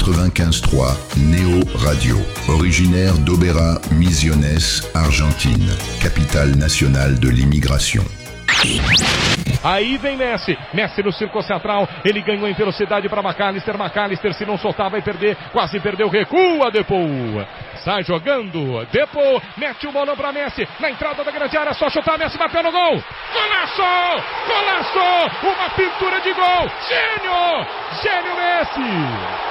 95.3 Néo Radio. Originaire d'Oberá, Misiones, Argentine, capitale nationale de l'immigration. Aí vem Messi no círculo central, ele ganhou em velocidade para McAllister, se não soltar vai perder, quase perdeu, recua Depou, sai jogando, Depou, mete o bolão para Messi, na entrada da grande área, só chutar, Messi bateu no gol, golaço, uma pintura de gol, gênio Messi!